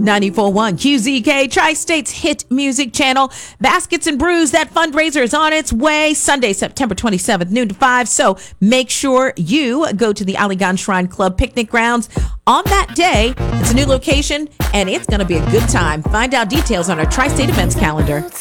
94.1 QZK, Tri-State's hit music channel. Baskets and Brews, that fundraiser is on its way Sunday, September 27th, noon to 5. So make sure you go to the Aligan Shrine Club picnic grounds on that day. It's a new location, and it's going to be a good time. Find out details on our Tri-State events calendar.